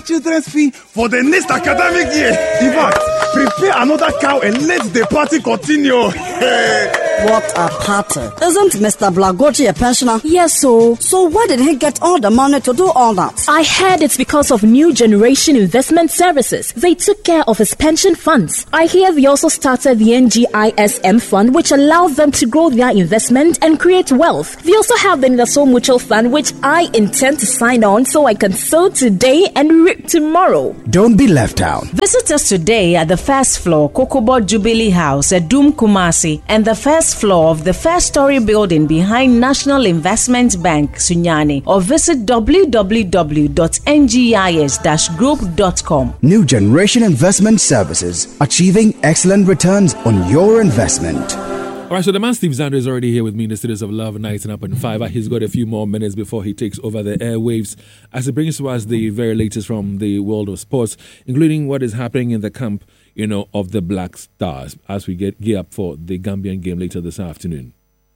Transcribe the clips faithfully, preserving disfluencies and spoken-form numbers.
children's fee for the next academic year. In fact, prepare another cow and let the party continue. What a party. Isn't Mister Blagochi a pensioner? Yes, so. So where did he get all the money to do all that? I heard it's because of New Generation Investment Services. They took care of his pension funds. I hear they also started the N G I S M fund, which allows them to grow their investment and create wealth. They also have the Nidaso Mutual Fund, which I intend to sign on so I can sow today and reap tomorrow. Don't be left out. Visit us today at the first floor, Kokobo Jubilee House at Doom Kumasi, and the first floor of the first story building behind National Investment Bank, Sunyani, or visit w w w dot n g i s dash group dot com. New Generation Investment Services, achieving excellent returns on your investment. All right, so the man Steve Zander is already here with me in the studios of Love Nights and Up and Five. He's got a few more minutes before he takes over the airwaves as he brings to us the very latest from the world of sports, including what is happening in the camp, you know, of the Black Stars as we get gear up for the Gambian game later this afternoon.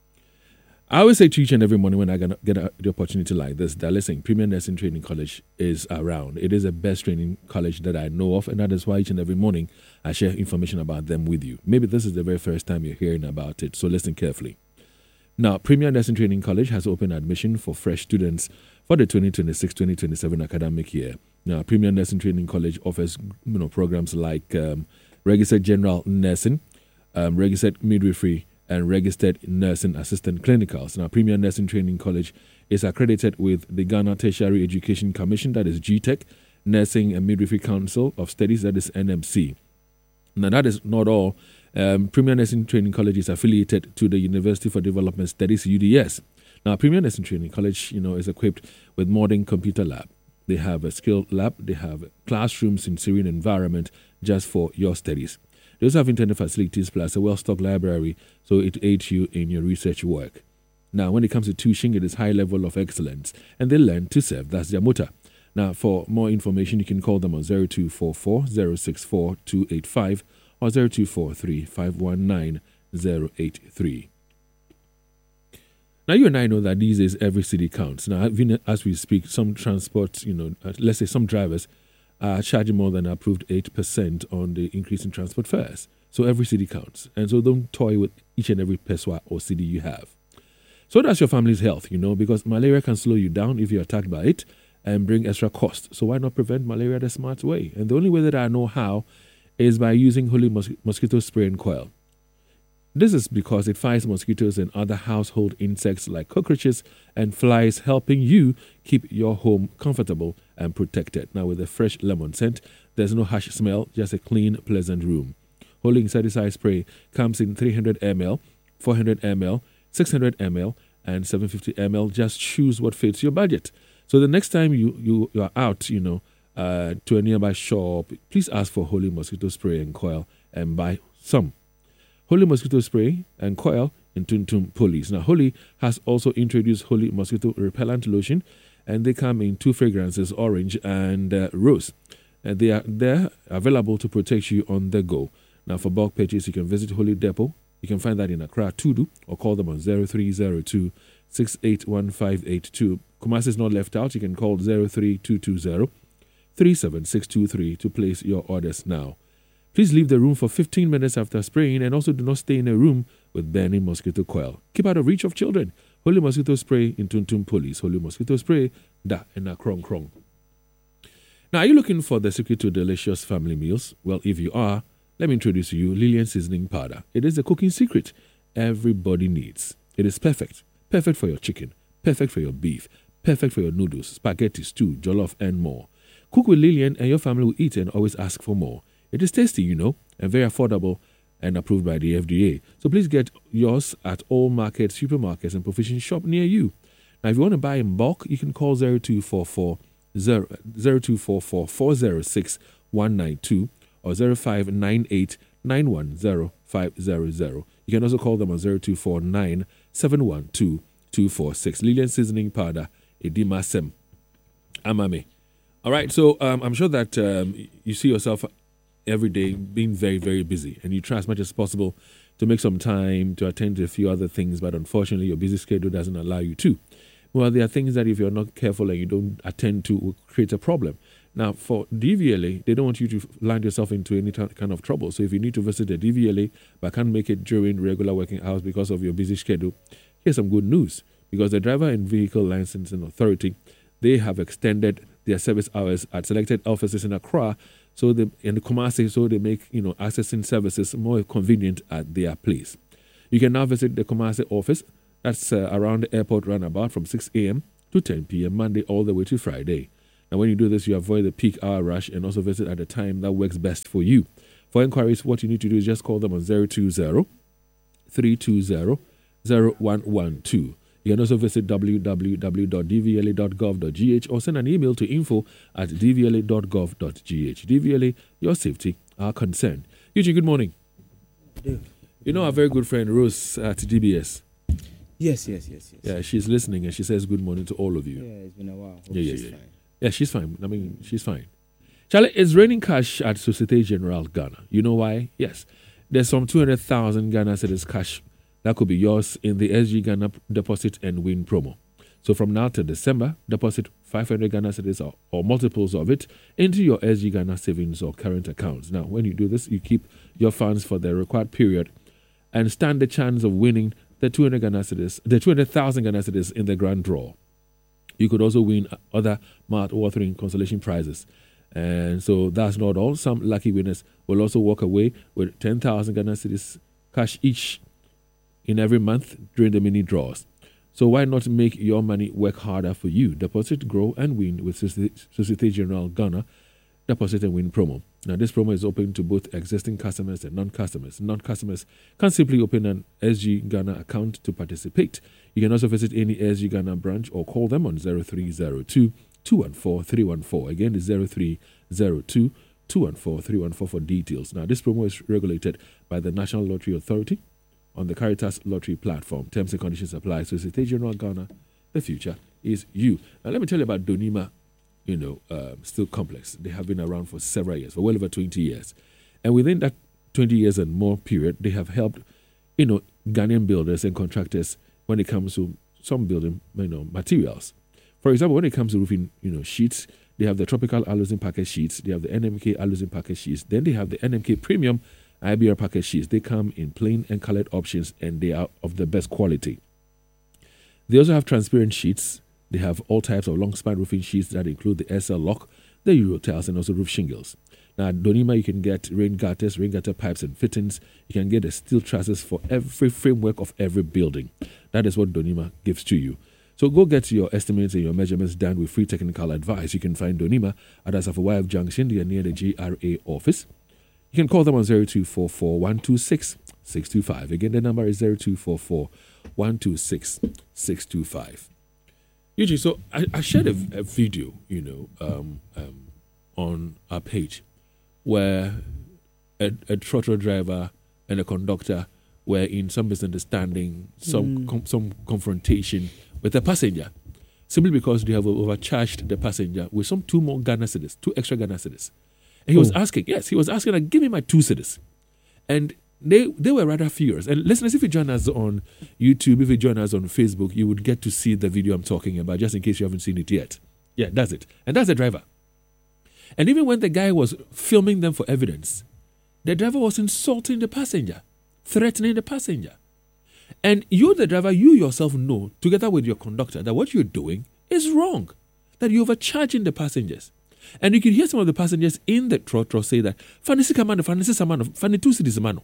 I always say to each and every morning when I get the opportunity like this that, listen, Premier Nursing Training College is around. It is the best training college that I know of, and that is why each and every morning I share information about them with you. Maybe this is the very first time you're hearing about it, so listen carefully. Now, Premier Nursing Training College has opened admission for fresh students for the twenty twenty-six twenty twenty-seven academic year. Now, Premier Nursing Training College offers you know programs like um, Registered General Nursing, um, Registered Midwifery, and Registered Nursing Assistant Clinicals. Now, Premier Nursing Training College is accredited with the Ghana Tertiary Education Commission, that is G T E C, Nursing and Midwifery Council of Studies, that is N M C. Now, that is not all. Um, Premier Nursing Training College is affiliated to the University for Development Studies, U D S. Now, Premier Nursing Training College, you know, is equipped with modern computer lab. They have a skilled lab. They have classrooms in serene environment just for your studies. They also have internet facilities plus a well-stocked library, so it aids you in your research work. Now, when it comes to tuition, it is high level of excellence, and they learn to serve. That's their motto. Now, for more information, you can call them on zero two four four, zero six four, two eight five or zero two four three, five one nine, zero eight three. Now, you and I know that these days every city counts. Now, even as we speak, some transport, you know, let's say some drivers are charging more than approved eight percent on the increase in transport fares. So every city counts. And so don't toy with each and every peswa or city you have. So that's your family's health, you know, because malaria can slow you down if you're attacked by it and bring extra cost. So why not prevent malaria the smart way? And the only way that I know how is by using Holy Mos- Mosquito Spray and Coil. This is because it fights mosquitoes and other household insects like cockroaches and flies, helping you keep your home comfortable and protected. Now, with a fresh lemon scent, there's no harsh smell, just a clean, pleasant room. Holy Insecticide Spray comes in three hundred milliliters, four hundred milliliters, six hundred milliliters, and seven hundred fifty milliliters. Just choose what fits your budget. So the next time you, you, you are out, you know, uh, to a nearby shop, please ask for Holy Mosquito Spray and Coil and buy some. Holy Mosquito Spray and Coil in Tuntum Police. Now, Holy has also introduced Holy Mosquito Repellent Lotion, and they come in two fragrances, orange and uh, rose. And they are there available to protect you on the go. Now, for bulk purchase, you can visit Holy Depot. You can find that in Accra, Tudu, or call them on zero three zero two, six eight one five eight two. Kumasi is not left out. You can call zero three two two zero, three seven six two three to place your orders now. Please leave the room for fifteen minutes after spraying, and also do not stay in a room with burning mosquito coil. Keep out of reach of children. Holy Mosquito Spray in Tuntum Police. Holy Mosquito Spray, da and a krong krong. Now, are you looking for the secret to delicious family meals? Well, if you are, let me introduce to you Lillian Seasoning Powder. It is the cooking secret everybody needs. It is perfect. Perfect for your chicken, perfect for your beef, perfect for your noodles, spaghetti, stew, jollof, and more. Cook with Lillian and your family will eat and always ask for more. It is tasty, you know, and very affordable and approved by the F D A. So please get yours at all markets, supermarkets, and provision shop near you. Now, if you want to buy in bulk, you can call zero two four four, zero two four four, four zero six, one nine two or zero five nine eight, nine one zero, five zero zero. You can also call them on zero two four nine, seven one two, two four six. Lillian Seasoning Powder, Edima Sem. Amame. All right, so um, I'm sure that um, you see yourself every day being very, very busy, and you try as much as possible to make some time to attend to a few other things, but unfortunately your busy schedule doesn't allow you to. Well, there are things that if you're not careful and you don't attend to will create a problem. Now, for D V L A, they don't want you to land yourself into any t- kind of trouble. So if you need to visit the D V L A but can't make it during regular working hours because of your busy schedule, here's some good news. Because the Driver and Vehicle Licensing Authority, they have extended their service hours at selected offices in Accra, so they in Kumasi, so they make you know accessing services more convenient at their place. You can now visit the Kumasi office. That's uh, around the airport roundabout from six a.m. to ten p.m. Monday all the way to Friday. And when you do this, you avoid the peak hour rush and also visit at a time that works best for you. For inquiries, what you need to do is just call them on zero two zero, three two zero, zero one one two. You can also visit w w w dot d v l a dot gov dot g h or send an email to info at d v l a dot gov dot g h. D V L A, your safety, our concern. Eugene, good morning. Yeah. You know our very good friend Rose at D B S? Yes, yes, yes, yes. Yeah, she's listening and she says good morning to all of you. Yeah, it's been a while. Hope Yeah, yeah, she's yeah. fine. Yeah, she's fine. I mean, she's fine. Charlie, it's raining cash at Societe Generale Ghana. You know why? Yes. There's some two hundred thousand Ghana cedis cash that could be yours in the S G Ghana Deposit and Win promo. So from now to December, deposit five hundred Ghana cedis or, or multiples of it into your S G Ghana savings or current accounts. Now, when you do this, you keep your funds for the required period and stand the chance of winning the two hundred Ghana cedis, the two hundred thousand Ghana cedis in the grand draw. You could also win other mouth-watering consolation prizes. And so that's not all. Some lucky winners will also walk away with ten thousand Ghana cedis cash each in every month during the mini draws. So why not make your money work harder for you? Deposit, grow, and win with Societe Generale Ghana Deposit and Win promo. Now, this promo is open to both existing customers and non-customers. Non-customers can simply open an S G Ghana account to participate. You can also visit any S G Ghana branch or call them on zero three zero two, two one four, three one four. Again, it's zero three zero two, two one four, three one four for details. Now, this promo is regulated by the National Lottery Authority on the Caritas Lottery platform. Terms and conditions apply. Societe Generale Ghana, the future is you. Now, let me tell you about Donima, you know, uh, Steel Complex. They have been around for several years, for well over twenty years. And within that twenty years and more period, they have helped, you know, Ghanaian builders and contractors when it comes to some building, you know, materials. For example, when it comes to roofing, you know, sheets, they have the Tropical Aluzinc package sheets, they have the N M K Aluzinc package sheets, then they have the N M K Premium I B R package sheets. They come in plain and colored options and they are of the best quality. They also have transparent sheets. They have all types of long span roofing sheets that include the S L lock, the Euro tiles, and also roof shingles. Now at Donima, you can get rain gutters, rain gutter pipes and fittings. You can get the steel trusses for every framework of every building. That is what Donima gives to you. So go get your estimates and your measurements done with free technical advice. You can find Donima at Asafo Junction. They are near the G R A office. You can call them on zero two four four, one two six, six two five. Again, the number is zero two four four, one two six, six two five. Eugene, so I, I shared a, a video, you know, um, um, on our page where a, a trotro driver and a conductor were in some misunderstanding, some mm. com, some confrontation with a passenger, simply because they have overcharged the passenger with some two more Ghana cedis, two extra Ghana cedis. And he oh. was asking, yes, he was asking, like, give me my two cedis. And They they were rather furious. And listeners, if you join us on YouTube, if you join us on Facebook, you would get to see the video I'm talking about, just in case you haven't seen it yet. Yeah, that's it. And that's the driver. And even when the guy was filming them for evidence, the driver was insulting the passenger, threatening the passenger. And you, the driver, you yourself know, together with your conductor, that what you're doing is wrong, that you're overcharging the passengers. And you can hear some of the passengers in the trotro say that, Fanisi Kamano, Fanisi Samano, Fani two cities Samano.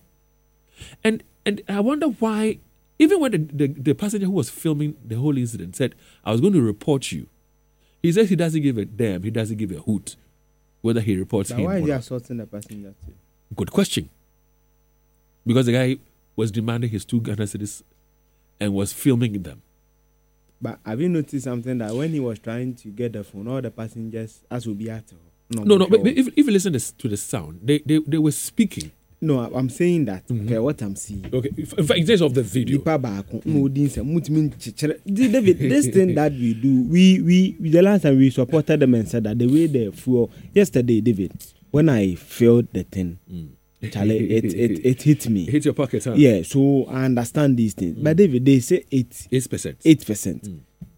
And and I wonder why, even when the, the, the passenger who was filming the whole incident said, I was going to report you, he says he doesn't give a damn, he doesn't give a hoot whether he reports but him why or is he not. assaulting the passenger too? Good question. Because the guy was demanding his two Ghana cedis and was filming them. But have you noticed something that when he was trying to get the phone, all the passengers, as will be at No, no, no but if, if you listen to the sound, they, they, they were speaking. No, I'm saying that. Mm-hmm. Okay, what I'm seeing. Okay, in fact, in terms of the video. Mm. David, this thing that we do, we, we, the last time we supported them and said that the way they flew, yesterday, David, when I felt the thing, mm. Charlie, it, it, it hit me. It hit your pocket, huh? Yeah, so I understand these things. Mm. But David, they say eight. Eight percent. Eight percent. Mm.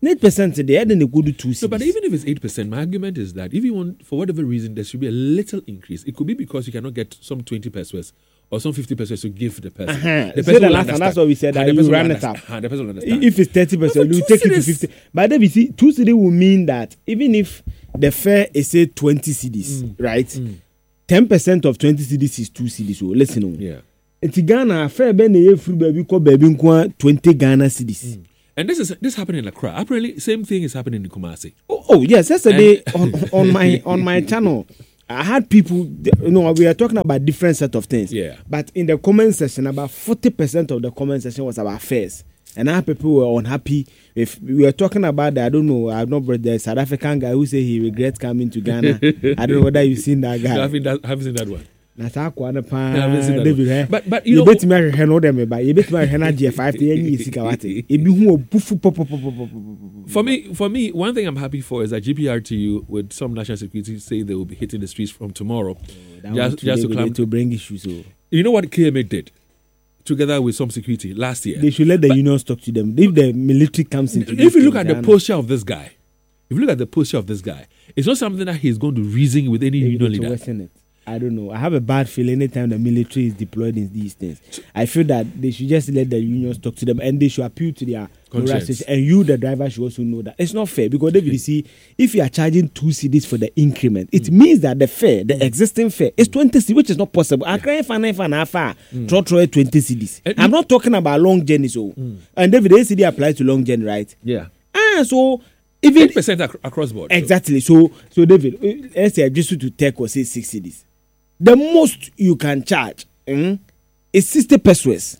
eight percent today, then they go to two cedis. No, but even if it's eight percent, my argument is that if you want, for whatever reason, there should be a little increase. It could be because you cannot get some twenty pesos or some fifty pesos to give the person. Uh-huh. The So person the will last time, that's what we said, Uh, that the you person will run it understand. up. Uh, the person will understand. If it's thirty percent, But you for take two it to cedis- fifty. But then we see two cedis will mean that even if the fare is say twenty cedis, Mm. right? Mm. ten percent of twenty cedis is two cedis. So listen on. Yeah. It's Ghana fare ben e free baby ko baby nko twenty Ghana cedis. Mm. And this is this happened in Accra. Apparently, same thing is happening in Kumasi. Oh, oh yes, yesterday on, on my on my channel, I had people. You know, we are talking about different set of things. Yeah. But in the comment section, about forty percent of the comment section was about fares, and our people were unhappy. If we were talking about, the, I don't know, I don't know the South African guy who say he regrets coming to Ghana. I don't know whether you've seen that guy. I haven't, that, haven't seen that one. That's how I haven't seen that David. one. Eh? But but you, You know, bet me I know them, but you bet me I know G five. You see kawate. It be who bufu pop pop pop pop pop. For me, for me, one thing I'm happy for is that G P R T U with some national security say they will be hitting the streets from tomorrow, That just, one too, just to they- clamp. to bring issues. So. You know what K M A did, together with some security last year. They should let the unions talk to them. If the military comes into If this you look thing, at the Ghana- posture of this guy, if you look at the posture of this guy, it's not something that he's going to reason with any they union need to leader. worsen it. I don't know. I have a bad feeling anytime the military is deployed in these things. I feel that they should just let the unions talk to them and they should appeal to their Conscience. morals. And you, the driver, should also know that it's not fair because David, you see, if you are charging two cedis for the increment, it means that the fare, the existing fare, is twenty cedis, which is not possible. I can't find find far twenty cedis. And I'm you- not talking about long journey, so and David, the C D applies to long journey, right? Yeah, Ah, so even eight percent ac- across board. so- exactly. So, so David, eh, let's say just to take or say six cedis. The most you can charge mm, is sixty pesos.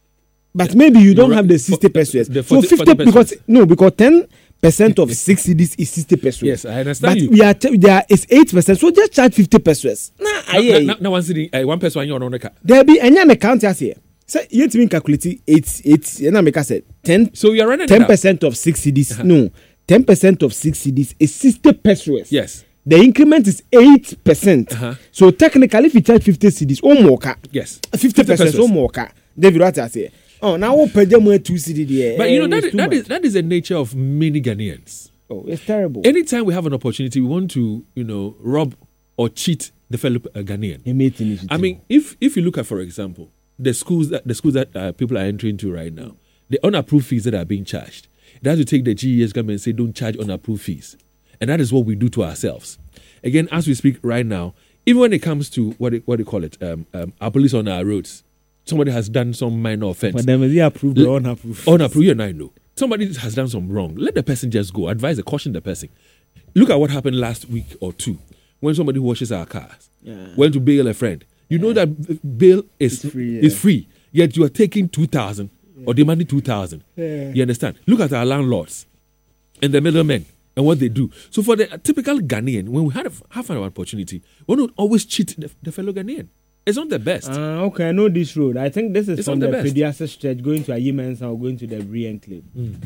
But maybe you don't You're have right. the sixty For- pesos. the So forty- fifty forty because pesos. no, because ten percent of six cedis is sixty pesos. Yes, I understand But you. we are ch- there is eight percent. So just charge fifty pesos. Nah, Now, aye, now, now one city, uh, one person on the car. there be any account here. So you to calculate eight eight. And I make I said ten. So you are running ten it up. percent of six cedis. Uh-huh. No, ten percent of six cedis is sixty pesos. Yes. The increment is eight percent. Uh-huh. So technically, if you charge fifty cedis, oh more car. Yes. fifty percent, oh more car. David, what I say? Oh, now we pay them two cedis there. But you know Eh, that it's is, too that much. is that is the nature of many Ghanaians. Oh, it's terrible. Anytime we have an opportunity, we want to you know rob or cheat the fellow uh, Ghanaian. He made initiative. I mean, if if you look at, for example, the schools that the schools that uh, people are entering to right now, the unapproved fees that are being charged, it has to take the G E S government and say don't charge unapproved fees, and that is what we do to ourselves. Again, as we speak right now, even when it comes to what it, what do you call it, um, um, our police on our roads, somebody has done some minor offense. for them, is he approved or L- unapproved? Unapproved, you and I know. Somebody has done some wrong. Let the person just go. Advise, caution the person. Look at what happened last week or two when somebody washes our cars, Yeah. went to bail a friend. You know that b- bail is It's free, is yeah. free, yet you are taking two thousand or demanding two thousand. Yeah. You understand? Look at our landlords and the middlemen and what they do. So for the typical Ghanaian, when we had a, have an opportunity, we don't always cheat the, the fellow Ghanaian. It's not the best. Ah, okay, I know this road. I think this is It's from not the, the best. Pediasa stretch going to Ayimens or going to the Brie Enclave. Mm.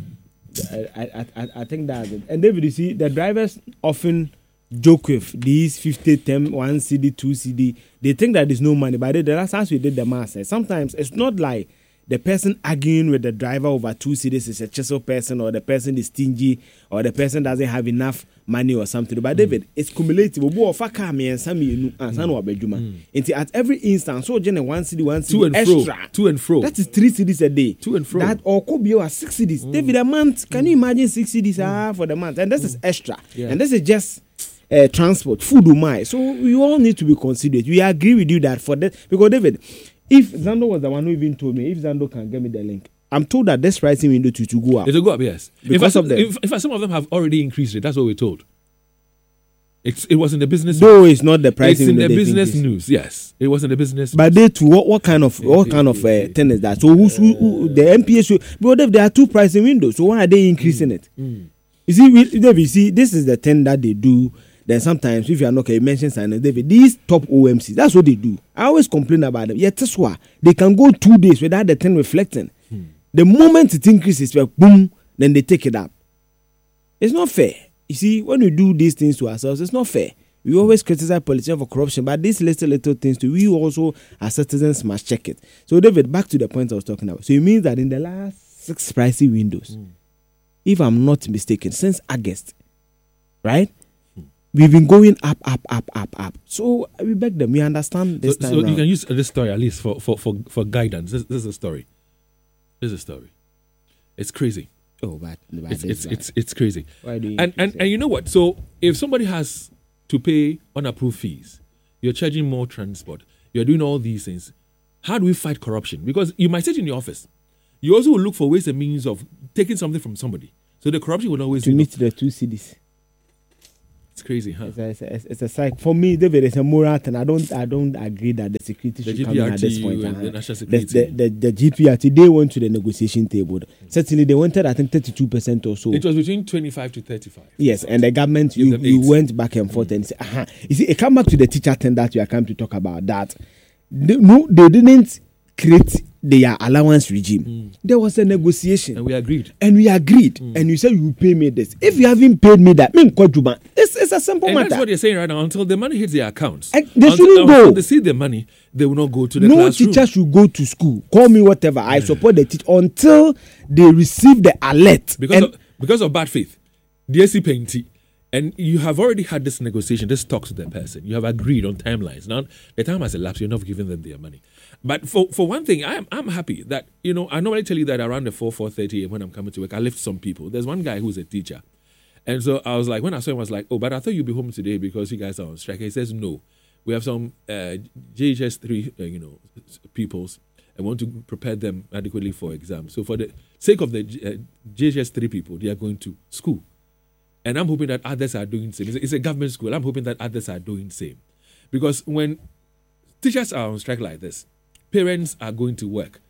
I, I, I, I think that's it. And David, you see, the drivers often joke with these fifty, ten, one C D, two C D. They think that there's no money, but the last time we did the math, eh, sometimes it's not like the person arguing with the driver over two C Ds is a chisel person, or the person is stingy, or the person doesn't have enough money or something. But David, it's cumulative. Obu ofa car me and some you and some wa bedjuma. Until at every instance, so generally one C D, one C D To and extra. fro. To and fro. That is three C Ds a day. To and fro. That or could be or six C Ds. David, a month. Can you imagine six C Ds ah, for the month? And this is extra. Yeah. And this is just uh, transport, food, umai. So we all need to be considerate. We agree with you that for that, because David, if Zando was the one who even told me, if Zando can get me the link, I'm told that this pricing window to, to go up. It'll go up, yes. Because in fact, of them. In, in fact, some of them have already increased it. That's what we're told. It's, it was in the business. Though it's not the It's pricing in window the they business think is. news. Yes, it was in the business. But news. they too, what, what kind of what kind of uh, thing is that? So who's, who, who, the M P A should, because if there are two pricing windows, so why are they increasing it? Mm. You see, we, David, you see, this is the thing that they do. Then sometimes, if you are not okay, you mention Simon David, these top O M Cs, that's what they do. I always complain about them. Yet, that's why they can go two days without the thing reflecting. Hmm. The moment it increases, well, boom, then they take it up. It's not fair. You see, when we do these things to ourselves, it's not fair. We always criticize politicians for corruption, but these little, little things too, we also, as citizens, must check it. So, David, back to the point I was talking about. So, it means that in the last six pricing windows, Mm. if I'm not mistaken, since August, right? Hmm. We've been going up, up, up, up, up. So we beg them. We understand this so, time So now. you can use this story at least for for for, for guidance. This, this is a story. This is a story. It's crazy. Oh, but, but it's it's, it's it's crazy. Why do you and and, and you know what? So if somebody has to pay unapproved fees, you're charging more transport, you're doing all these things. How do we fight corruption? Because you might sit in your office. You also will look for ways and means of taking something from somebody. So the corruption will always to meet the two cities. It's crazy, huh? It's a, it's a, it's a psych. For me, David, it's a moral thing. I don't, I don't agree that the security the should come in at this point. and Uh-huh. the national The, security. the, the, the G P R T, they went to the negotiation table. Certainly, they wanted, I think, thirty-two percent or so. It was between twenty-five to thirty-five. Yes, and the government, you, them you eight. went back and forth and said, uh-huh. You see, it come back to the teacher thing that we are coming to talk about. That they, no, they didn't create their allowance regime. Mm. There was a negotiation. And we agreed. And we agreed. Mm. And you said you will pay me this. If you haven't paid me that, mean it's, it's a simple And matter. that's what they're saying right now. Until the money hits their accounts. I, they until, shouldn't until go. they see the money, they will not go to the no classroom. teacher should go to school. Call me whatever. I support the teacher until they receive the alert. Because, of, because of bad faith. D S C Painty. And you have already had this negotiation, this talks with the person. You have agreed on timelines. Now, the time has elapsed. You're not giving them their money. But for, for one thing, I'm I'm happy that, you know, I normally tell you that around the four, four thirty when I'm coming to work, I lift some people. There's one guy who's a teacher. And so I was like, when I saw him, I was like, oh, but I thought you'd be home today because you guys are on strike. He says, no. We have some uh, J H S three, uh, you know, pupils. I want to prepare them adequately for exams. So for the sake of the uh, J H S three people, they are going to school. And I'm hoping that others are doing the same. It's a, it's a government school. I'm hoping that others are doing the same. Because when teachers are on strike like this, parents are going to work.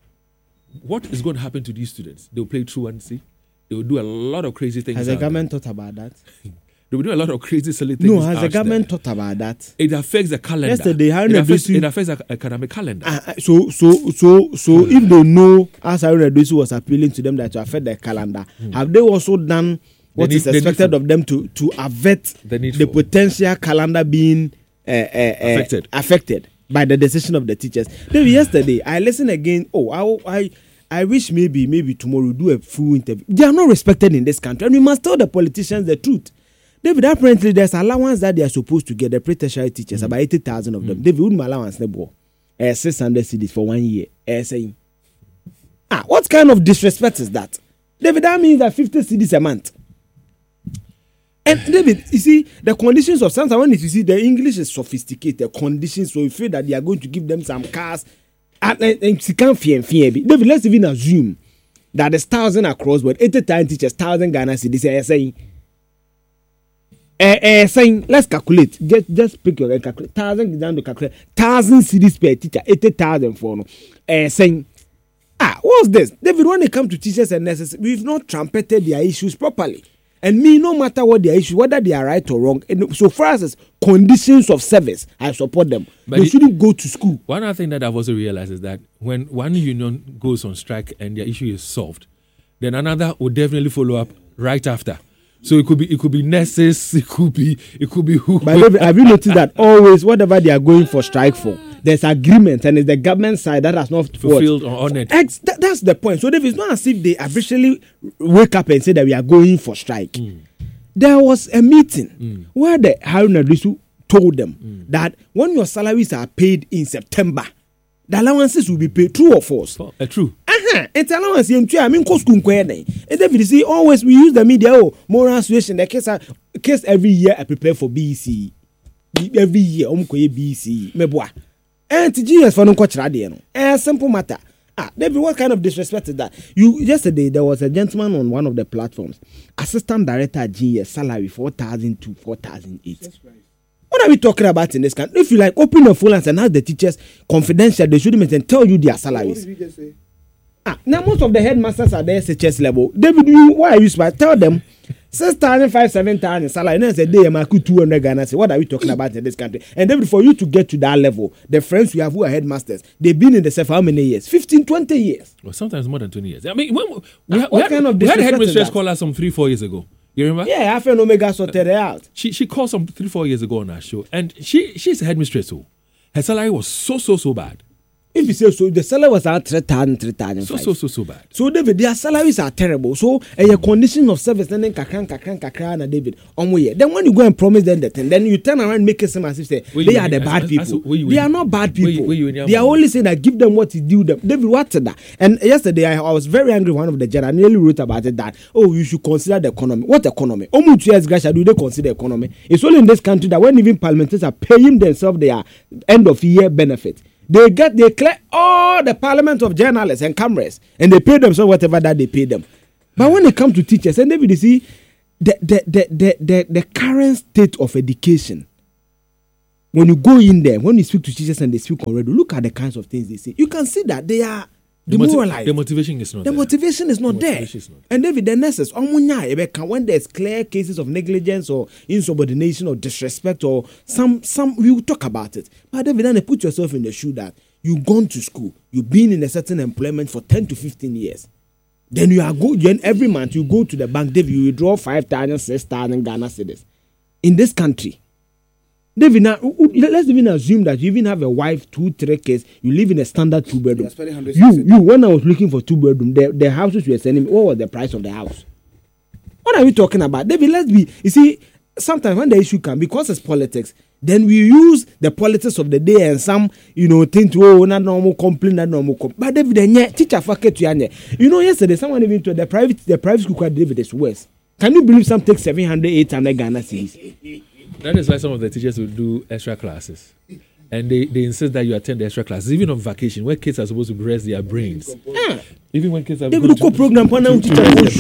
What is going to happen to these students? They'll play truancy. They will do a lot of crazy things. Has the government there. thought about that? They will do a lot of crazy, silly things. No, has the government there. thought about that? It affects the calendar. Yesterday, it affects, it affects the academic calendar. Uh, so, so, so, so, if they know, as Haruna Dosu was appealing to them that to affect the calendar, hmm. have they also done what need, is expected of them to, to avert the, the potential calendar being uh, uh, uh, affected. affected by the decision of the teachers? Maybe yesterday, I listened again. Oh, I, I, I wish maybe, maybe tomorrow do a full interview. They are not respected in this country, and we must tell the politicians the truth. David, apparently there's allowance that they are supposed to get, the pre-tertiary teachers, mm. about eighty thousand of them. Mm. David, wouldn't allowance nebo uh, six hundred cedis for one year. Uh, saying, ah, what kind of disrespect is that? David, that means that fifty cedis a month. And David, you see, the conditions of sometimes when you see the English is sophisticated conditions, so you feel that they are going to give them some cars. And, and, and you can't fear, fear. David, let's even assume that there's thousand across, but eighty thousand teachers, thousand Ghana cedis. They are saying, eh, eh, saying, let's calculate. Just, just pick your calculate. Thousand down to calculate. Thousand cedis per teacher, eighty thousand for no. Eh, saying, ah, what's this, David? When it comes to teachers and nurses, we've not trumpeted their issues properly. And me, no matter what their issue, whether they are right or wrong, and so far as conditions of service, I support them. But they it, shouldn't go to school. One other thing that I've also realized is that when one union goes on strike and their issue is solved, then another will definitely follow up right after. So it could be it could be nurses, it could be it could be who. But have you noticed that always whatever they are going for strike for, there's agreement, and it's the government side that has not fulfilled or honored. Ex- that, that's the point. So it's not as if they officially wake up and say that we are going for strike. Mm. There was a meeting mm. where the Haruna Dosu told them mm. that when your salaries are paid in September, the allowances will be paid, true or false? Oh, uh, true. Uh-huh. It's allowance. I mean, cost you see, always we use the media. Oh, moral situation. The case, uh, case every year I prepare for B C. Every year, I'm going B C. Me boy. And T G S for no coach radio. A simple matter. Ah, David, what kind of disrespect is that? You yesterday there was a gentleman on one of the platforms, assistant director at G S, salary four thousand to four thousand eight. What are we talking about in this country? If you like, open the phone and ask the teachers confidential, they should and tell you their salaries. What did you just say? Ah, now most of the headmasters are there S H S level. David, you why are you smart? Tell them six thousand, five, seven thousand salary. And then say day I could two hundred Ghana. Say, what are we talking about in this country? And David, for you to get to that level, the friends we have who are headmasters, they've been in the self how many years? Fifteen, twenty years. Well, sometimes more than twenty years. I mean, when we, we, ah, we, what had, kind of we had a headmistress call us some three, four years ago. You remember? Yeah, Alpha and Omega sorted it out. She she called some three, four years ago on our show, and she she's a headmistress too. Her salary was so so so bad. If you say so, the salary was at three thousand, three thousand. So, so, so, so bad. So, David, their salaries are terrible. So, a uh, condition of service, and then kakran, kakran, kakran, and David, on way. Then when you go and promise them that, and then you turn around and make it seem as if say, wait, they wait, are the wait, bad as, people. as, as, wait, wait, they are not bad people. Wait, wait, wait, they are only saying that give them what is due them. David, what's that? And yesterday, I, I was very angry with one of the judges. I nearly wrote about it that, oh, you should consider the economy. What economy? How much years, Gracia, do they consider economy? It's only in this country that when even parliamentarians are paying themselves their end of year benefit, they get they clear all the parliament of journalists and cameras, and they pay themselves whatever that they pay them. But when it comes to teachers, and David, you see the the, the the the the current state of education. When you go in there, when you speak to teachers and they speak on radio, look at the kinds of things they say. You can see that they are demoralized. The motivation is not the there. Motivation is not the there. motivation is not there. And David, the nurses, when there's clear cases of negligence or insubordination or disrespect or some, some, we will talk about it. But David, then put yourself in the shoe that you've gone to school, you've been in a certain employment for ten to fifteen years. Then you are good. Then every month you go to the bank, David, you withdraw five thousand, six thousand Ghana cedis. In this country, David, now let's even assume that you even have a wife, two, three kids. You live in a standard two bedroom. You, you. When I was looking for two bedroom, the, the houses you were sending me, what was the price of the house? What are we talking about, David? Let's be. You see, sometimes when the issue comes, because it's politics, then we use the politics of the day and some, you know, think to oh, not normal complaint, not normal complaint. But David, then teacher forget to you. You know, yesterday someone even told the private, the private school called David is worse. Can you believe some take seven hundred, eight hundred Ghana cedis? That is why some of the teachers will do extra classes. And they, they insist that you attend the extra classes, even on vacation, where kids are supposed to rest their brains. Yeah. Even when kids are they, to, to, program, to, to, to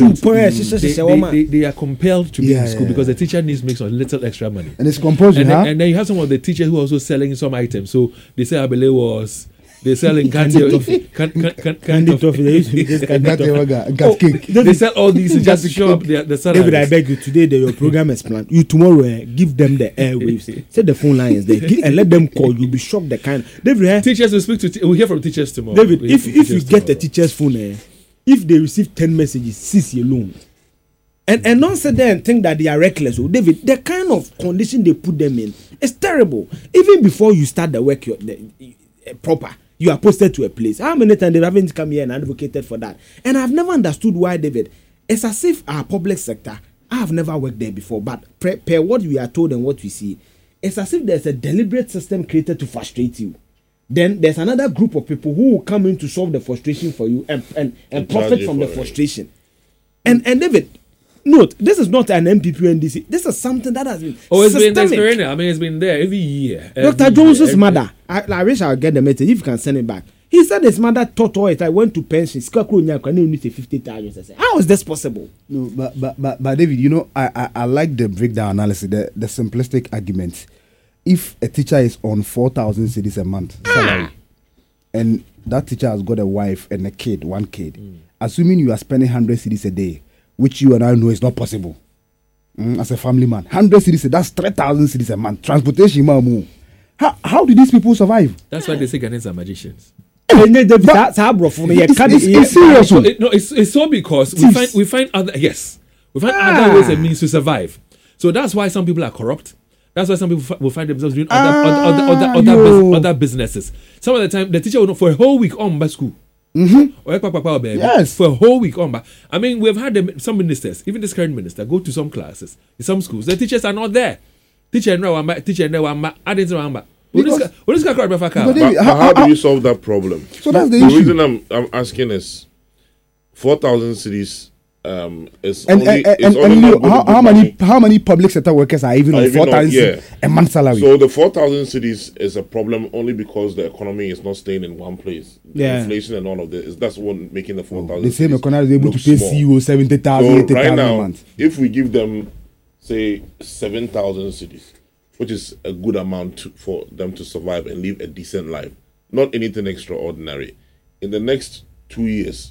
they, they, they, they are compelled to be yeah, in school yeah, because yeah. the teacher needs makes a little extra money. And it's compulsory, and, huh? then, and then you have some of the teachers who are also selling some items. So they say Abele was... They sell in candy toffee. Candy toffee. They used to be just candy toffee. Gas cake. They sell all these to just show up their, the salaries. David, I beg you, today the, your program is planned. You tomorrow uh, give them the airwaves. Set the phone lines there and let them call. You'll be shocked the kind. David, uh, teachers will speak to. T- we'll hear from teachers tomorrow. David, we'll if if you get tomorrow. the teacher's phone, uh, if they receive ten messages, six alone. And and don't sit there and think that they are reckless. Oh, David, the kind of condition they put them in is terrible. Even before you start the work, you're, the, uh, proper. You are posted to a place. How many times they haven't come here and advocated for that? And I've never understood why, David. It's as if our public sector, I have never worked there before, but per, per what we are told and what we see, it's as if there's a deliberate system created to frustrate you. Then there's another group of people who will come in to solve the frustration for you and, and, and profit from the frustration. And, and David, note, this is not an M P P N D C. This is something that has been oh, it's systemic. been there. I mean, it's been there every year. Every Doctor Jones's year, mother, I, I wish I'll get the message if you can send it back. He said his mother taught her it. I went to pension. fifty thousand. How is this possible? No, but, but but but David, you know, I, I, I like the breakdown analysis, the, the simplistic argument. If a teacher is on four thousand cedis a month salary, and that teacher has got a wife and a kid, one kid, mm. assuming you are spending one hundred cedis a day, which you and I know is not possible. Mm, as a family man, one hundred cedis, that's three thousand cedis a month. Transportation, mamu. How, how do these people survive? That's why they say Ghanaians are magicians. It's, it's, it's serious. So it, no, it's, it's so because we find we find other yes we find ah. other ways and means to survive. So that's why some people are corrupt. That's why some people f- will find themselves doing other ah, other other other, other, bus- other businesses. Some of the time, the teacher will not for a whole week on by school. Mm-hmm. Yes. For a whole week on. I mean, we've had them, some ministers, even this current minister, go to some classes in some schools. The teachers are not there. Teacher no one, teacher no one, adding to one. But, but how do you solve that problem? So that's the, the issue. reason I'm I'm asking is four thousand cedis um is and, only, and, is and, only and how, how many how many public sector workers are even are on four thousand yeah. a month salary? So the four thousand cedis is a problem only because the economy is not staying in one place. The yeah. inflation and all of this that's what making the four thousand. The same economy is able to pay small. C E O seventy thousand, so eighty thousand right now, a month. If we give them say seven thousand cedis, which is a good amount to, for them to survive and live a decent life. Not anything extraordinary. In the next two years.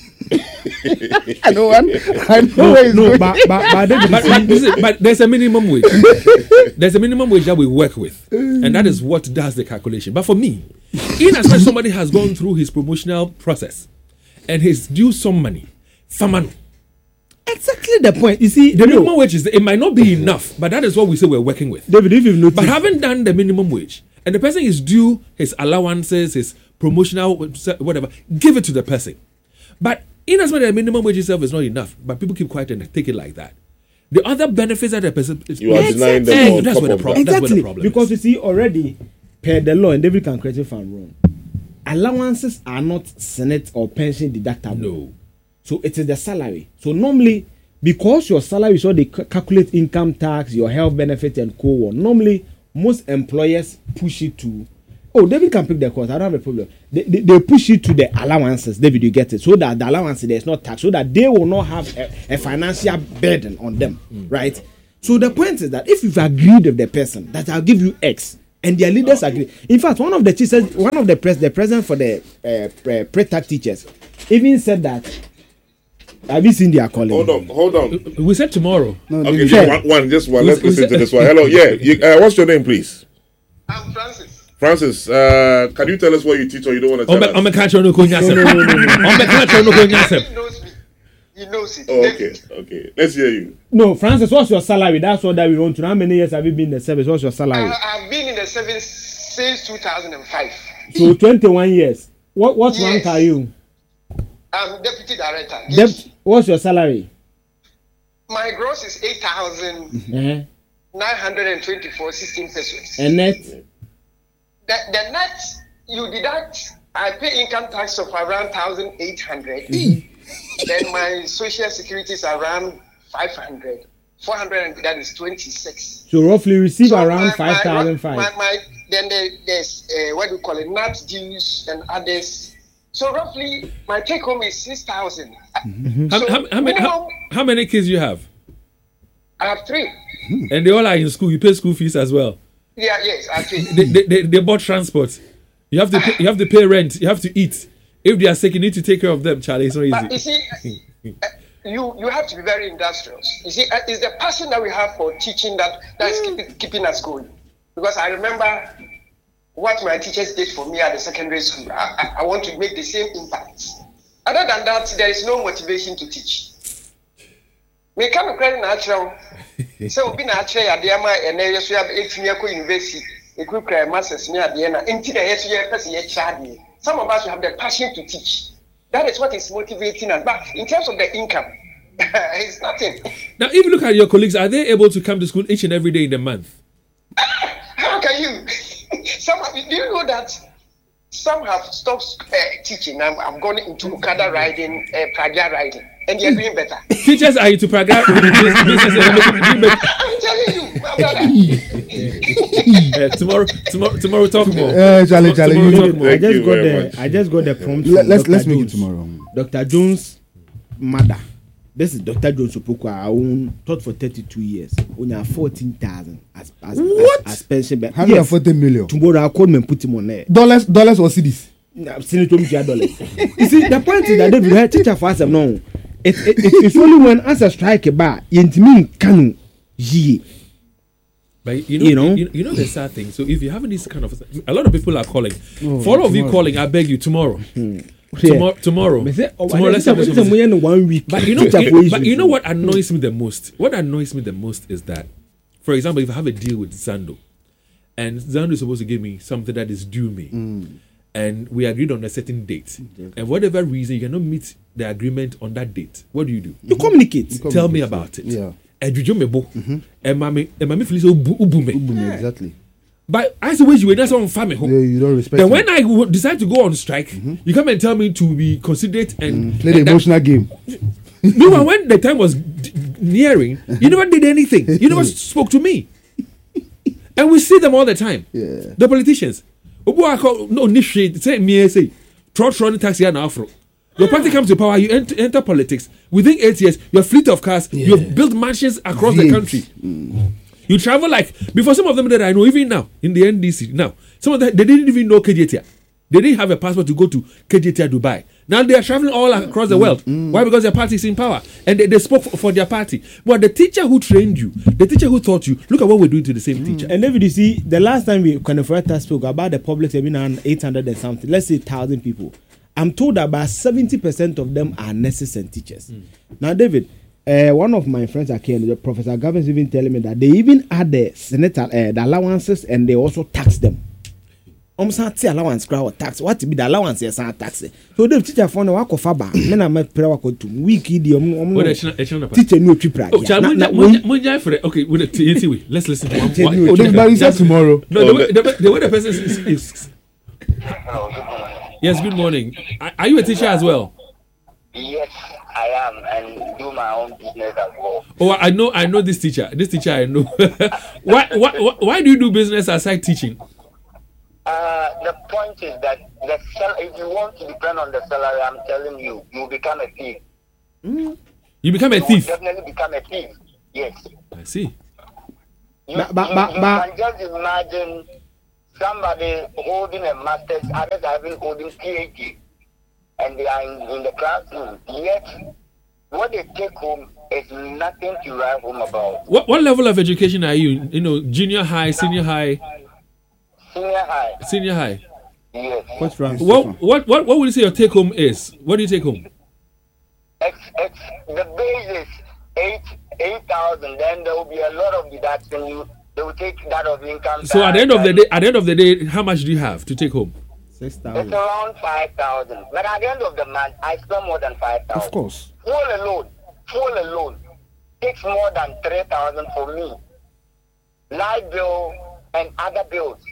I know one. I know where no, but, but, but, but, but, but, but there's a minimum wage. There's a minimum wage that we work with. And that is what does the calculation. But for me, in as much as somebody has gone through his promotional process and he's due some money, Famano. Exactly the point. You see, the minimum wage is it might not be enough, but that is what we say we're working with. David, if you've noticed, but having done the minimum wage, and the person is due his allowances, his promotional, whatever, give it to the person. But in as much as minimum wage itself is not enough, but people keep quiet and take it like that. The other benefits that the person is you are denying them eh, on that's, top where the of problem, that. that's where the Exactly, problem because is. you see already per the law, and David can correct if I'm wrong. Allowances are not Senate or pension deductible. No. So it is the salary. So normally, because your salary is all they ca- calculate income tax, your health benefit, and co on. Normally, most employers push it to. Oh, David can pick the cost. I don't have a problem. They, they, they push it to the allowances. David, you get it. So that the allowance there is not tax. So that they will not have a, a financial burden on them, mm. right? So the point is that if you've agreed with the person that I'll give you X, and their leaders okay. agree. In fact, one of the teachers, one of the pres, the president for the uh, uh, pre-tax teachers, even said that. Have you seen their calling? Hold on, hold on. We said tomorrow. No, okay, just one, one, just one. Let's listen to this one. Hello, yeah. You, uh, what's your name, please? I'm Francis. Francis, uh, can you tell us what you teach or you don't want to tell us? I'm a catcher no kunyasem. I'm a catcher no kunyasem. He knows me. He knows it. Oh, okay, okay. Let's hear you. No, Francis, what's your salary? That's what that we want to know. How many years have you been in the service? What's your salary? I, I've been in the service since two thousand five. So twenty-one years. What what yes. rank are you? I'm deputy director. Dep- what's your salary? My gross is eight thousand uh-huh. nine hundred and twenty-four sixteen pesos. And net? The, the net you deduct, I pay income tax of around one thousand eight hundred. Then my social security is around five hundred. four hundred, that is twenty-six. So roughly receive so around my, five thousand five. My, my, then there, there's uh, what do you call it, N A T dues and others. So roughly my take home is six thousand. Mm-hmm. So how, how, how, many, how, how many kids you have? I have three. And they all are in school. You pay school fees as well. Yeah, yes, actually. they, they, they, they bought transport. You have to pay, you have to pay rent. You have to eat. If they are sick, you need to take care of them, Charlie. It's not easy. But you see, uh, you you have to be very industrious. You see, uh, it's the passion that we have for teaching that that is keep, keeping us going. Because I remember what my teachers did for me at the secondary school. I, I, I want to make the same impact. Other than that, there is no motivation to teach. We can't credit natural. So we've been actually at the Ama and then you have eight year university. We could create masters near the end. Until the year person yet child. Some of us have the passion to teach. That is what is motivating us. But in terms of the income, it's nothing. Now, if you look at your colleagues, are they able to come to school each and every day in the month? How can you? Some have, do you know that some have stopped uh, teaching? I'm, I'm going into Okada riding, uh, Praga riding, and they're doing better. Teachers are into Praga riding. I'm telling you, my brother. uh, tomorrow, tomorrow, tomorrow, talk more. Uh, Charlie, Charlie, tomorrow, you talk more. I just you got very the much. I just got the prompt. Let, let's Doctor let's make it Jones. tomorrow. Doctor Jones' mother. This is Doctor Jones Opoku. I own taught for thirty-two years. Only have fourteen thousand as as, What? as as pension. Yes. one hundred forty million Tomorrow I'll call him and put him on there. dollars, dollars or cedis. I've seen it to me dollars. You see, the point is that David had teacher for us. No, it, it, it, it's only when as a strike a bar, yentimi kanu ye. But you know, You know? you, you know the sad thing. So if you're having this kind of, a lot of people are calling. Oh, For all of you tomorrow. calling, I beg you tomorrow. Hmm. Tomorrow, tomorrow, Me say, oh, tomorrow. Let's have this it's conversation. a one week. But you know, Teacher you- for but you know issue. what annoys me the most? What annoys me the most is that, for example, if I have a deal with Zando, and Zando is supposed to give me something that is due me, and we agreed on a certain date, and whatever reason you cannot meet the agreement on that date, what do you do? You communicate. You Tell me communicate. about it. Yeah. Edwidwo mebo, and mommy, and mommy feels ubu ubu me. Boom, exactly. But I say, you that's on family home. Yeah, you don't respect. Then me. when I w- decide to go on strike, you come and tell me to be considerate and Play the and that- emotional game. Meanwhile, when the time was d- nearing, you never did anything. You never spoke to me. And we see them all the time. Yeah. The politicians. Obu ako no nishi say me say trot trot taxi and afro. Your party comes to power, you enter, enter politics. Within eight years, your fleet of cars, you have built mansions across the Yes. country. You travel like before some of them that I know, even now in the N D C. Now, some of them they didn't even know K J T A. They didn't have a passport to go to K J T A Dubai. Now they are traveling all across the world. Why? Because their party is in power and they, they spoke for, for their party. But the teacher who trained you, the teacher who taught you, look at what we're doing to the same teacher. And David, you see, the last time we Conferata spoke about the public seminar, eight hundred and something, let's say thousand people. I'm told that about seventy percent of them are nurses and teachers. Mm. Now, David, uh, one of my friends at K N, Professor Gavin, is even telling me that they even add the senator uh, the allowances and they also tax them almost say allowance crowd or tax. What to be the allowance yes and tax? So the teacher for no work of faba. Men are my prayer work to week idiom. Teacher no trip. Oh, okay, with the let's listen to one. Oh, the tomorrow. No, the way the person is. Yes, good morning. Are, are you a teacher as well? Yes, I am, and do my own business as well. Oh, I know, I know this teacher. This teacher, I know. why, why, why do you do business aside teaching? Uh, the point is that the sal- if you want to depend on the salary, I'm telling you, you become a thief. Mm. You become a you thief. Definitely become a thief. Yes. I see. You, ba, ba, ba, you ba. can just imagine somebody holding a master's, others are even holding PhD, and they are in, in the classroom. Yet, what they take home is nothing to write home about. What what level of education are you? You know, junior high, senior high. Senior high. Senior high. Yes. What's wrong? What what what what would you say your take home is? What do you take home? It's, it's, the base is eight eight thousand. Then there will be a lot of deduction. You they will take that of income. So at the end of the day, at the end of the day, how much do you have to take home? Six thousand. It's around five thousand. But at the end of the month, I spend more than five thousand. Of course. Full alone, full alone takes more than three thousand for me. Light bill and other bills.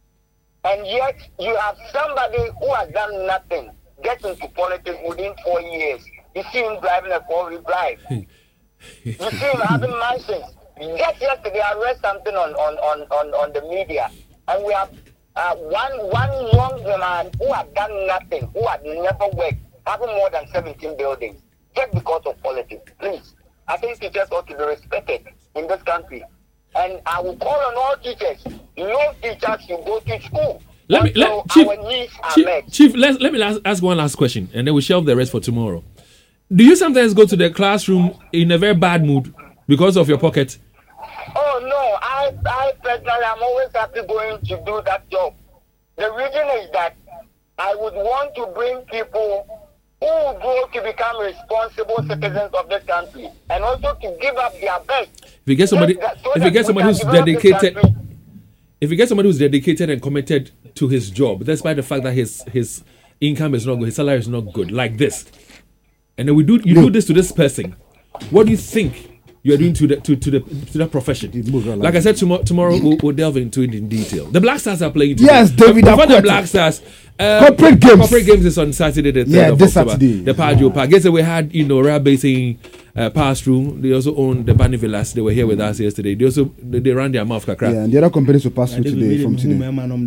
And yet, you have somebody who has done nothing, get into politics within four years. You see him driving a four-wheel drive. You see him having mansions. Just yesterday, I read something on, on, on, on, on the media. And we have uh, one one young man who had done nothing, who had never worked, having more than seventeen buildings, just because of politics. Please, I think teachers ought to be respected in this country. And I will call on all teachers. No teachers should go to school. Let me, let, Chief, Chief, Chief let, let me ask, ask one last question, and then we'll shelve the rest for tomorrow. Do you sometimes go to the classroom in a very bad mood because of your pocket? Oh, no. I, I personally, I'm always happy going to do that job. The reason is that I would want to bring people who grow to become responsible citizens of this country, and also to give up their best. If you get somebody, so if you get somebody who's dedicated, if you get somebody who's dedicated and committed to his job, despite the fact that his his income is not good, his salary is not good, like this, and then we do you no. do this to this person, what do you think you are doing to the to, to the to that profession? Like I said, tomorrow tomorrow we'll, we'll delve into it in detail. The Black Stars are playing today. Yes, David. Before the Black Stars. Um, corporate games. Corporate games is on Saturday the third yeah, of this October. Saturday. The Pajo Park. Guess we had, you know, Royal Basin uh, pass through. They also own the Bani Villas. They were here with us yesterday. They also they, they ran their mouth kakra. Yeah, and the other companies will pass through today from today.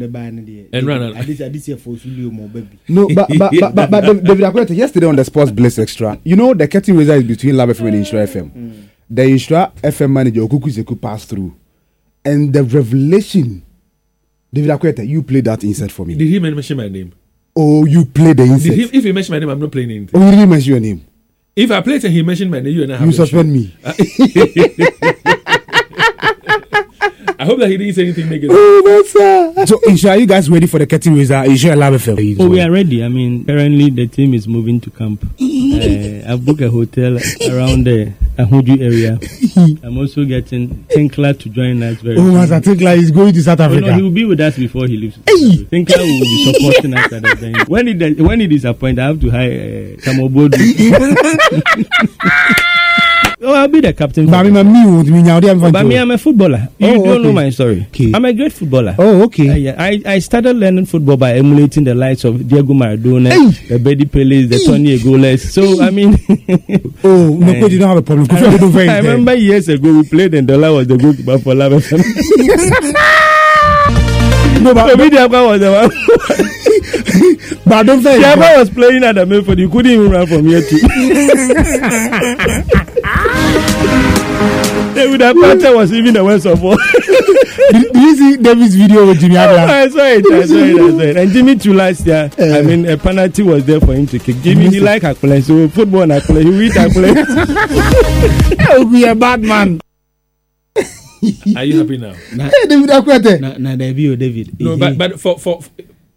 And run. No, but but but, but, but David Akwete, yesterday on the Sports Bliss Extra, you know the curtain raiser is between Lab F M and Insura F M. Mm. The Insura F M manager Okuku Zeku passed through, and the revelation. David Akwete, you played that insert for me. Did he mention my name? Oh, you played the insert. He, if he mentioned my name, I'm not playing anything. Oh, he didn't mention your name. If I played and he mentioned my name, you and I have you suspend me. I hope that he didn't say anything negative. Oh, that's uh... So, Insha, are you guys ready for the curtain raiser? Insha Lab F M. Oh, we are ready. I mean, currently the team is moving to camp. uh, I've booked a hotel around the Ahudu area. I'm also getting Tinkler to join us very soon. Oh, Master Tinkler is going to South Africa. Oh, no, he will be with us before he leaves. Hey! Tinkler will be supporting us at the event. When he, does, when he disappoints, I have to hire uh, Kamobodu. Oh, I'll be the captain. But me, me, but me, I'm a footballer. You oh, don't okay. know my story. Okay. I'm a great footballer. Oh, okay. Uh, I, I started learning football by emulating the likes of Diego Maradona, hey. the Betty Peles, the hey. Tony Egoles. So, I mean... oh, no, uh, you don't have a problem. I, remember, I remember years ago we played and Dola was the goalkeeper for Lab F M. No, but... So, Diego was the one... But I don't think... Diego was playing at the midfield. You couldn't even run from here to... David Akwete was even the worst of all. did, did you see David's video with Jimmy Adler? I saw it, I saw it, I saw it. And Jimmy too last year, uh, I mean, a penalty was there for him to kick. Jimmy, he like Akpele, so football and Akpele, he read Akpele. That would be a bad man. Are you happy now? Nah, hey, David Akwete. Nah, nah, David, David. No, but, but for, for,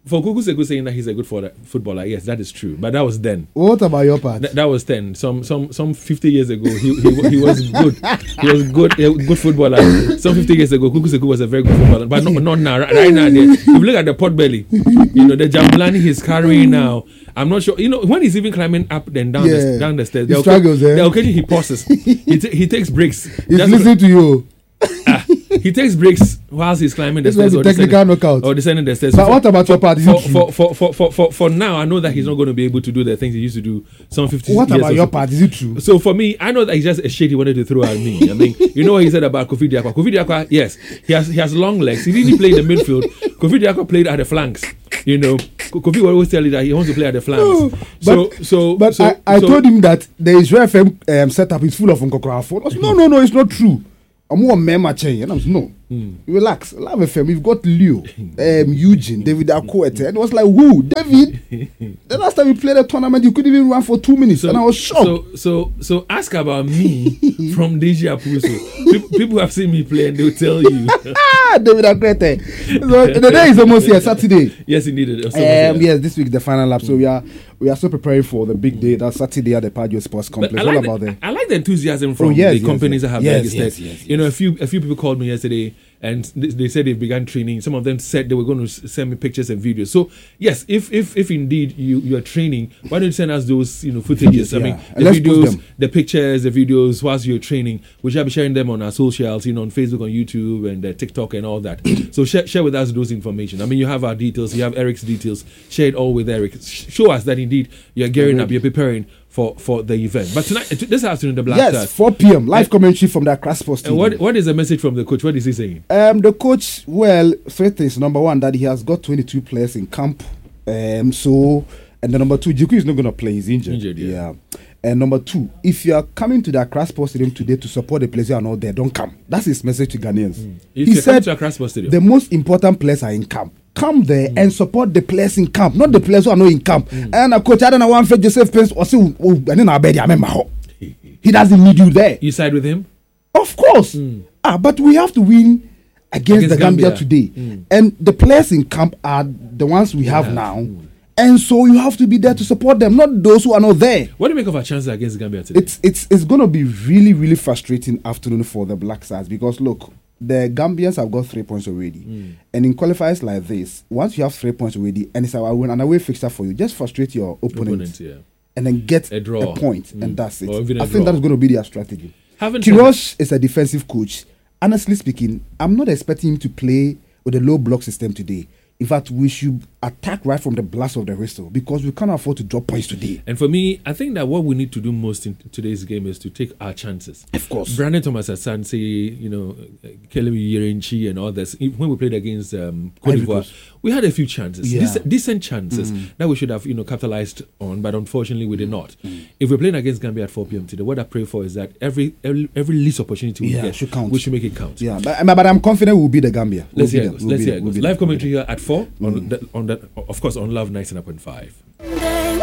For Kuku Seku saying that he's a good footballer, yes, that is true. But that was then. What about your part? Th- that was then. Some some some fifty years ago, he he, he was good. He was good a good footballer. Some fifty years ago, Kuku Seku was a very good footballer. But not, not now. Right, right now, they, if you look at the pot belly, you know, the jambalani he's carrying now, I'm not sure. You know, when he's even climbing up and down, yeah. the, down the stairs, he the, struggles, occasion, eh? the occasion he pauses. he, t- he takes breaks. He's That's listening what, to you. Ah, he takes breaks whilst he's climbing the this stairs. Or technical knockout. Or descending the stairs. But so what for, about your part? For for, for, for, for, for, for now, I know that he's not going to be able to do the things he used to do some fifty what years about ago. your part? Is it true? So for me, I know that he's just a shit he wanted to throw at me. I mean, you know what he said about Kofi Diakwa? Kofi Diakwa, yes, he has he has long legs. He didn't play in the midfield. Kofi Diakwa played at the flanks. You know, Kofi will always tell you that he wants to play at the flanks. No, so, but, so, but so, I, I so, told him that the Israel F M um, setup is full of Nkokora. No, no, no, it's not true. I'm more member chain. And I was no, mm. relax. Love F M. We've got Leo, um, Eugene, David Akoete, and it was like, who, David? The last time we played a tournament, you couldn't even run for two minutes, so, and I was shocked. So, so, so ask about me from D J Apuso. People, people have seen me play, and they'll tell you. David Akoete. So the day is almost here, Saturday. Yes, indeed. Um, yes, this week the final lap. Mm. So we are we are still preparing for the big day. That's Saturday at the Padio Sports Complex. I like, All the, about the, I like the enthusiasm from oh, yes, the yes, companies yes. that have yes, registered. yes, yes, yes. You know, a few a few people called me yesterday, and they, they said they began training. Some of them said they were going to send me pictures and videos. So yes, if if if indeed you, you are training, why don't you send us those you know footages? Yeah. I mean, And the let's post videos, them. the pictures, the videos whilst you're training. We shall be sharing them on our socials, you know, on Facebook, on YouTube, and uh, TikTok, and all that. So share share with us those information. I mean, you have our details, you have Eric's details. Share it all with Eric. Sh- show us that indeed you're gearing up, you're preparing for, for the event. But tonight, this afternoon, the Black yes, Stars. four p.m. live and, commentary from the Accra Sports Stadium. And what what is the message from the coach? What is he saying? Um, the coach, well, three things. Number one, that he has got twenty-two players in camp. Um, so, and the number two, Jiku is not going to play. He's injured. Injured, yeah. yeah. And number two, if you are coming to the Accra Sports Stadium today to support the players who are not there, don't come. That's his message to Ghanaians. Mm. If he said to Accra Sports Stadium, the most important players are in camp. Come there mm. and support the players in camp, not the players who are not in camp. Mm. And a coach, I don't know one for Joseph Pence or say, oh, and then I bet I remember he doesn't need you there. You side with him? Of course. Mm. Ah, but we have to win against, against the Gambia, Gambia today. Mm. And the players in camp are the ones we yeah. have now. Mm. And so you have to be there to support them, not those who are not there. What do you make of our chances against Gambia today? It's it's it's going to be really, really frustrating afternoon for the Black Stars because, look, the Gambians have got three points already. Mm. And in qualifiers like this, once you have three points already and it's a win and away fixture for you, just frustrate your opponent, opponent yeah. and then get a, draw. a point, mm. and that's it. I think draw. that's going to be their strategy. Kirosh is a defensive coach. Honestly speaking, I'm not expecting him to play with a low block system today. In fact, we should attack right from the blast of the whistle because we can't afford to drop points today. And for me, I think that what we need to do most in today's game is to take our chances. Of course. Brandon Thomas Asante, you know, Kelly Yerenchi and others. When we played against um, Cote d'Ivoire, we had a few chances, yeah. Dec- decent chances mm. that we should have, you know, capitalized on, but unfortunately we did not. Mm. If we're playing against Gambia at four p.m. today, what I pray for is that every every, every least opportunity we yeah, get, should count. we should make it count. Yeah, but, but I'm confident we'll beat the Gambia. Let's we'll hear it. We'll Let's hear it. We'll Live commentary here at four mm. on, the, on that, of course, on Love ninety-nine point five.